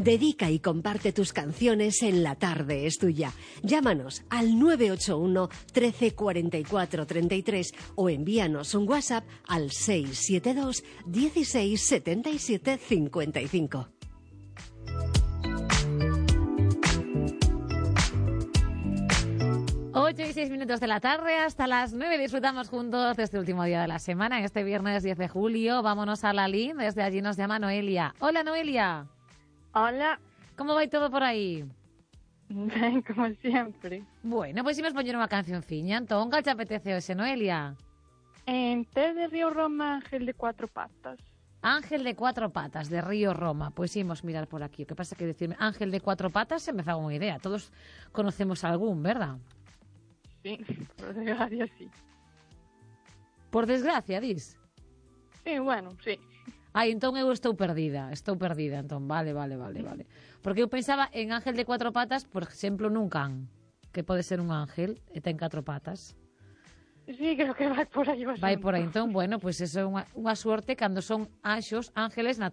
Dedica y comparte tus canciones en La Tarde es Tuya. Llámanos al 981 13 44 33 o envíanos un WhatsApp al 672 16 77 55. Ocho y 6 minutos de la tarde, hasta las 9 disfrutamos juntos de este último día de la semana, en este viernes 10 de julio. Vámonos a la LIN, desde allí nos llama Noelia. Hola, Noelia. Hola. ¿Cómo va todo por aí? Ben, como sempre. Bueno, pois imos poñer unha cancionciña, entón, cal te apetece hoxe, Noelia? En Té de Río Roma, Ángel de Cuatro Patas. Ángel de Cuatro Patas, de Río Roma. Pois imos mirar por aquí. O que pasa que decirme Ángel de Cuatro Patas se me faga unha idea. Todos conocemos algún, verdad? Sí, por desgracia, sí. Por desgracia, dis? Sí, bueno, sí. Ai, entón eu estou perdida, entón, vale. Porque eu pensaba en Ángel de Cuatro Patas, por exemplo, nun can, que pode ser un ángel e ten 4 patas. Sí, creo que vai por aí. Vai por aí, entón, bueno, pois eso é unha suerte cando son anxos, ángeles na